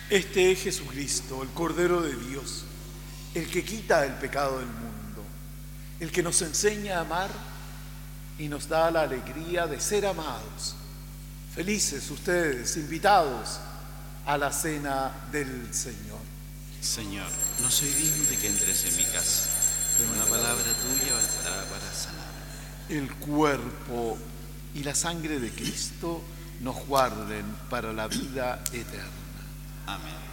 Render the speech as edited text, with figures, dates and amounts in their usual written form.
Este es Jesucristo, el Cordero de Dios, el que quita el pecado del mundo, el que nos enseña a amar y nos da la alegría de ser amados. Felices ustedes, invitados a la cena del Señor. Señor, no soy digno de que entres en mi casa, pero una palabra tuya bastará para sanarme. El cuerpo y la sangre de Cristo nos guarden para la vida eterna. Amén.